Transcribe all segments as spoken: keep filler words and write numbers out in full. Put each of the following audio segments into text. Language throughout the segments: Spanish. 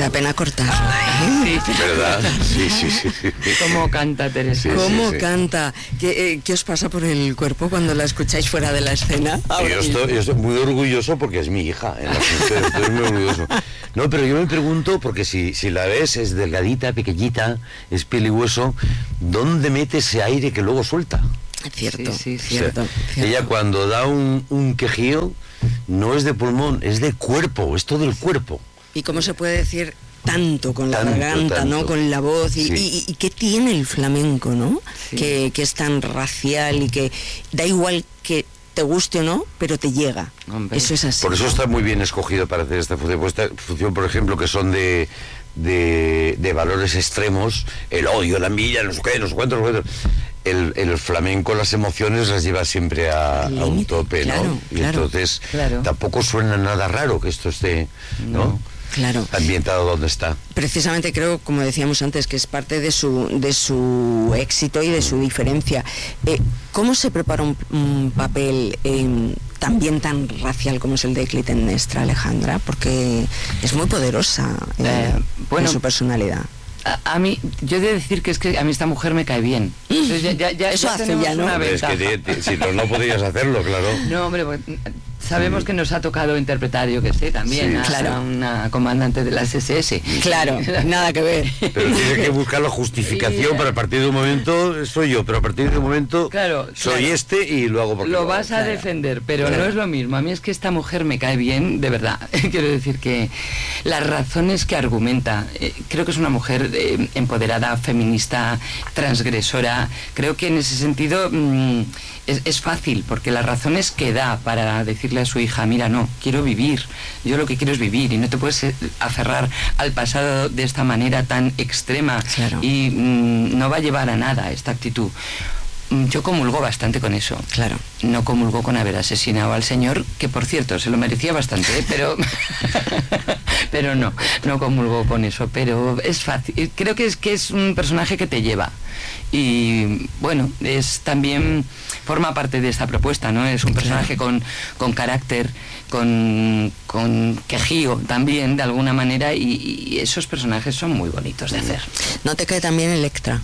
da pena cortarla, ¿eh? Sí, ¿verdad? Sí, sí, sí. sí. ¿Cómo canta Teresa? Sí, ¿Cómo sí, sí. canta? ¿Qué, eh, ¿Qué os pasa por el cuerpo cuando la escucháis fuera de la escena? Yo estoy, yo estoy muy orgulloso porque es mi hija, en la función, estoy muy orgulloso. No, pero yo me pregunto, porque si, si la ves, es delgadita, pequeñita, es piel y hueso, ¿dónde mete ese aire que luego suelta? Cierto, Sí, sí, cierto, O sea, cierto. ella cuando da un, un quejío, no es de pulmón, es de cuerpo, es todo el cuerpo. ¿Y cómo se puede decir tanto con la Tanto, garganta, tanto. ¿no? Con la voz y, Sí. y, y qué tiene el flamenco, ¿no? Sí. Que, que es tan racial y que da igual que te guste o no, pero te llega. Hombre. Eso es así. Por eso está muy bien escogido para hacer esta función. Pues esta función, por ejemplo, que son de, de, de valores extremos, el odio, la envidia, no sé qué, no sé cuántos, no sé cuántos. El, el flamenco, las emociones las lleva siempre a, Al a un límite, tope, claro, ¿no? Y claro, entonces claro. tampoco suena nada raro que esto esté, ¿no? No. Claro. Ambientado donde está. Precisamente creo, como decíamos antes, que es parte de su de su éxito y de su diferencia. Eh, ¿Cómo se prepara un, un papel eh, también tan racial como es el de Clitemnestra, Alejandra? Porque es muy poderosa eh, Eh, bueno, en su personalidad. A, a mí, yo he de decir que es que a mí esta mujer me cae bien. Entonces ya, ya, ya, Eso ya hace tenemos ya, ¿no? una Hombre, es que ventaja. te- te- si no, no podrías hacerlo, claro. No, hombre, pues, sabemos que nos ha tocado interpretar, yo que sé, también Sí, a, claro. a una comandante de las S S. Claro, nada que ver. Pero tienes que buscar la justificación Y, para a partir de un momento soy yo, pero a partir de un momento Claro, soy claro. este y lo hago porque Lo hago. vas a claro. defender, pero Claro. no es lo mismo. A mí es que esta mujer me cae bien, de verdad. Quiero decir que las razones que argumenta, eh, creo que es una mujer eh, empoderada, feminista, transgresora. Creo que en ese sentido mm, es, es fácil, porque las razones que da para decirle a su hija, mira, no, quiero vivir, yo lo que quiero es vivir y no te puedes eh, aferrar al pasado de esta manera tan extrema. Claro. Y mm, no va a llevar a nada esta actitud. Mm, Yo comulgo bastante con eso. Claro. No comulgo con haber asesinado al señor, que por cierto se lo merecía bastante, ¿eh? pero pero no, no comulgo con eso. Pero es fácil. Creo que es que es un personaje que te lleva. Y bueno, es también forma parte de esta propuesta, ¿no? Es un personaje con, con carácter, con, con quejío también, de alguna manera, y, y esos personajes son muy bonitos de hacer. ¿No te cae también Electra?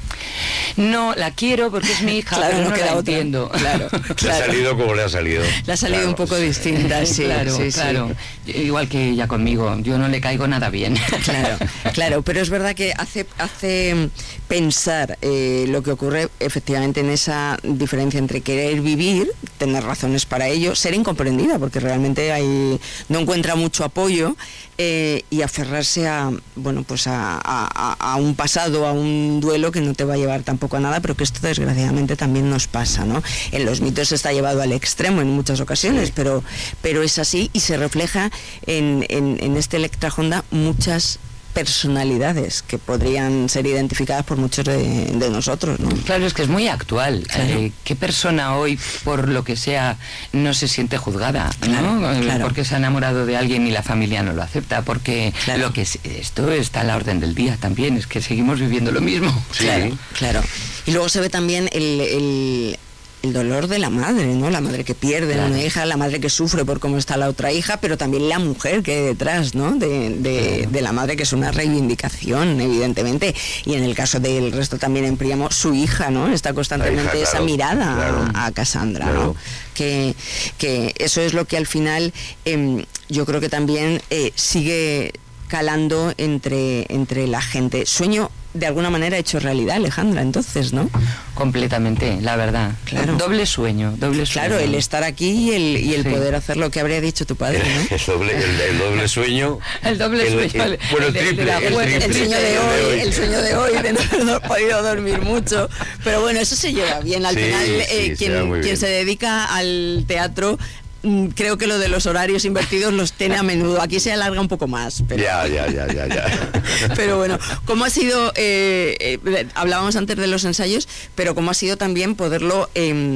No, la quiero porque es mi hija, Claro, pero no no queda la otra. entiendo. Claro, Le ha claro. salido como le ha salido. Le ha salido Claro. un poco distinta, sí, claro, sí, sí. claro. Igual que ella conmigo, yo no le caigo nada bien. Claro, claro, pero es verdad que hace, hace pensar eh, lo que ocurre efectivamente en esa diferencia entre querer vivir, tener razones para ello, ser incomprendida, porque realmente hay, no encuentra mucho apoyo, eh, y aferrarse a, bueno, pues a, a, a un pasado, a un duelo que no te va a llevar tampoco a nada, pero que esto desgraciadamente también nos pasa, ¿no? En los mitos está llevado al extremo en muchas ocasiones, Sí. pero, pero es así y se refleja en, en, en este Electra Honda muchas personalidades que podrían ser identificadas por muchos de, de nosotros, ¿no? Claro, es que es muy actual. Claro. Eh, ¿Qué persona hoy, por lo que sea, no se siente juzgada? ¿no? Claro, Eh, claro. Porque se ha enamorado de alguien y la familia no lo acepta, porque Claro. lo que es- esto está a la orden del día también, es que seguimos viviendo lo mismo. Sí. Claro, claro. Y luego se ve también el, el, el dolor de la madre, ¿no? La madre que pierde Claro. una hija, la madre que sufre por cómo está la otra hija, pero también la mujer que hay detrás, ¿no? De, de, Claro. de la madre, que es una reivindicación, evidentemente. Y en el caso del resto también en Príamo, su hija, ¿no? Está constantemente La hija, esa claro, mirada claro. a, a Cassandra, Claro. ¿no? Que, que eso es lo que al final em, yo creo que también eh, sigue calando entre, entre la gente. Sueño de alguna manera hecho realidad, Alejandra, entonces, ¿no? Completamente, la verdad. Claro. Doble sueño, doble sueño. Claro, el estar aquí y el, y el Sí. poder hacer lo que habría dicho tu padre, ¿no? El doble, el, el doble sueño. El doble sueño, el- bueno, el el de- de triple. la el muerte. triple, El sueño de el hoy, el sueño de hoy, de no haber podido dormir mucho. Pero bueno, eso se lleva bien. Al Sí, final, sí, eh, se lleva quien, muy quien bien. se dedica al teatro, mm, creo que lo de los horarios invertidos los tiene a menudo. Aquí se alarga un poco más. Pero... Ya, ya, ya, ya, ya. Pero bueno, ¿cómo ha sido, eh, eh, hablábamos antes de los ensayos, pero cómo ha sido también poderlo eh,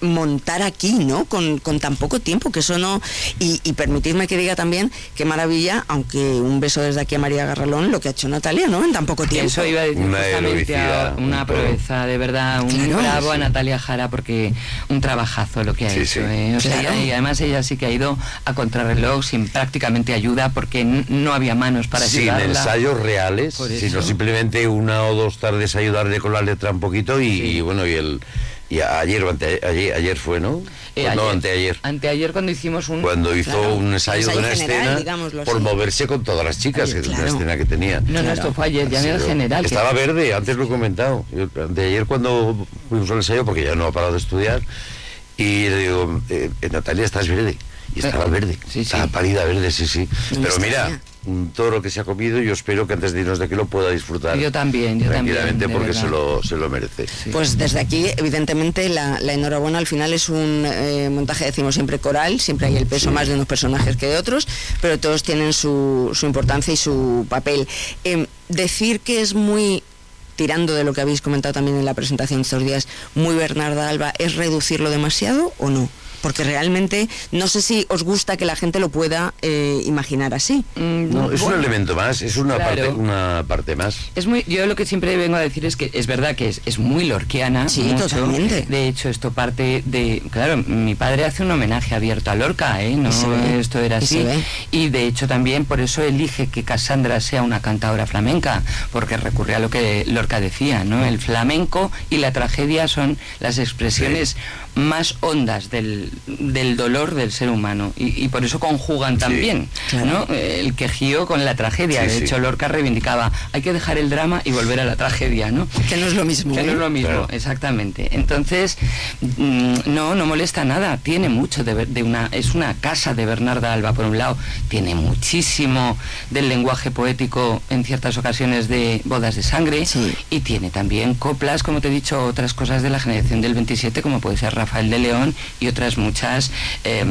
montar aquí, ¿no? Con, con tan poco tiempo, que eso no... Y, y permitidme que diga también, qué maravilla, aunque un beso desde aquí a María Garralón, lo que ha hecho Natalia, ¿no? En tan poco tiempo. Eso iba a decir una justamente, a, una proeza, de verdad, un claro, bravo sí. a Natalia Jara, porque un trabajazo lo que ha sí, hecho. Sí. ¿eh? O sea, claro. y además ella sí que ha ido a contrarreloj sin prácticamente ayuda, porque n- no había manos para Sin ayudarla. ensayos reales, Por sino eso. simplemente una o dos tardes ayudarle con la letra un poquito y, Sí. y bueno, y el y ayer o ante, ayer, ayer fue, ¿no? Eh, Pues no, ayer, anteayer. Anteayer cuando hicimos un... Cuando hizo Claro, un ensayo, ensayo de una general, escena digámoslo por así. moverse con todas las chicas, Ayer, que es claro. una escena que tenía. No, no, Claro. esto fue ayer, ya en el Pero general. que- Estaba verde, antes lo he comentado. Yo, de ayer cuando fuimos al ensayo, porque ya no ha parado de estudiar, y le digo, eh, eh, Natalia, estás verde. Y estaba verde, Sí, sí. estaba pálida verde, sí, sí. No me Pero mira, extraña. mm, todo lo que se ha comido, yo espero que antes de irnos de aquí lo pueda disfrutar. Yo también, yo también, tranquilamente, de porque verdad. se lo, se lo merece. Sí. Pues desde aquí, evidentemente, la, la enhorabuena al final es un eh, montaje, decimos siempre coral, siempre hay el peso Sí. más de unos personajes que de otros, pero todos tienen su, su importancia y su papel. Eh, decir que es muy, tirando de lo que habéis comentado también en la presentación estos días, muy Bernarda Alba, ¿es reducirlo demasiado o no? Porque realmente no sé si os gusta que la gente lo pueda eh, imaginar así. Mm, No, es bueno. un elemento más, es una, Claro. parte, una parte más. Es muy, yo lo que siempre vengo a decir es que es verdad que es, es muy lorquiana. Sí, mucho. totalmente. De hecho, esto parte de... Claro, mi padre hace un homenaje abierto a Lorca, ¿eh? No, Y se ve, esto era y así. se ve. Y de hecho también por eso elige que Cassandra sea una cantadora flamenca, porque recurre a lo que Lorca decía, ¿no? El flamenco y la tragedia son las expresiones más hondas del, del dolor del ser humano. Y, y por eso conjugan también, claro. ¿no? El quejío con la tragedia. Sí, de sí. hecho, Lorca reivindicaba, hay que dejar el drama y volver a la tragedia, ¿no? Que no es lo mismo. Que no ¿eh? es lo mismo, Claro. exactamente. Entonces, mm, no, no molesta nada. Tiene mucho de, ver- de una, es una casa de Bernarda Alba, por un lado. Tiene muchísimo del lenguaje poético en ciertas ocasiones de Bodas de Sangre. Sí. Y tiene también coplas, como te he dicho, otras cosas de la generación del veintisiete, como puede ser Rafael de León y otras muchas eh,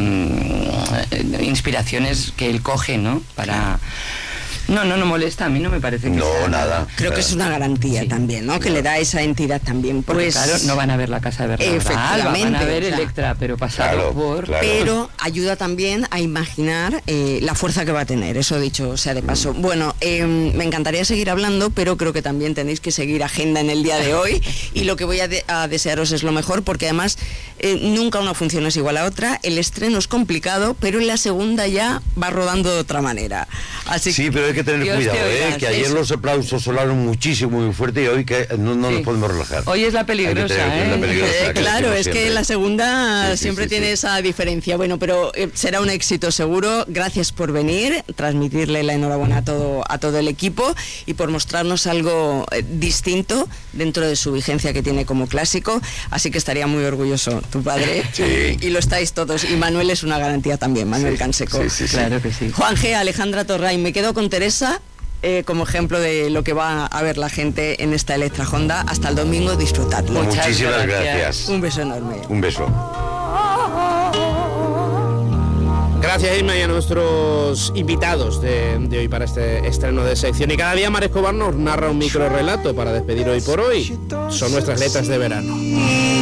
inspiraciones que él coge, ¿no? Para... No, no, no molesta, a mí no me parece que No, sea nada. Creo que es una garantía Sí. también, ¿no? Que le da esa entidad también. Porque Pues, claro, no van a ver la casa de Bernarda Alba, van a Efectivamente, ver o sea, Electra, pero pasado claro, por... claro. pero ayuda también a imaginar eh, la fuerza que va a tener, eso dicho sea de paso. Bueno, eh, me encantaría seguir hablando, pero creo que también tenéis que seguir agenda en el día de hoy y lo que voy a, de- a desearos es lo mejor, porque además eh, nunca una función es igual a otra, el estreno es complicado, pero en la segunda ya va rodando de otra manera. Así Sí, pero hay que tener Dios cuidado, te ¿eh? oiga, Que ayer eso. los aplausos sonaron muchísimo, muy fuerte, y hoy que no, no Sí. nos podemos relajar. Hoy es la Hay que peligrosa, tener- ¿eh? la peligrosa, Eh, que claro, decimos es que siempre. la segunda Sí, sí, siempre sí, tiene sí. esa diferencia. Bueno, pero eh, será un éxito seguro. Gracias por venir, transmitirle la enhorabuena a todo, a todo el equipo y por mostrarnos algo eh, distinto dentro de su vigencia que tiene como clásico. Así que estaría muy orgulloso tu padre. Sí. Y, y lo estáis todos. Y Manuel es una garantía también, Manuel Sí, Canseco. sí, sí, sí. Claro que sí. Juan G, Alejandra Torray, me quedo con Teresa eh, como ejemplo de lo que va a ver la gente en esta Electra Honda. Hasta el domingo, disfrutadlo. Muchas Muchísimas gracias. gracias. Un beso enorme. Un beso. Gracias, Isma, y a nuestros invitados de, de hoy para este estreno de sección. Y cada día Mar Escobar nos narra un micro relato para despedir hoy por hoy. Son nuestras letras de verano.